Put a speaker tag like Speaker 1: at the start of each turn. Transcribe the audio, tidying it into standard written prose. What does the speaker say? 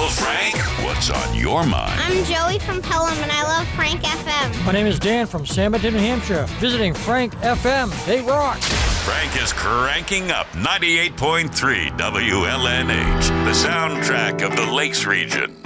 Speaker 1: Hello, Frank. What's on your mind?
Speaker 2: I'm Joey from Pelham, and I love Frank FM.
Speaker 3: My name is Dan from Sammington, New Hampshire. Visiting Frank FM. They rock.
Speaker 1: Frank is cranking up 98.3 WLNH, the soundtrack of the Lakes region.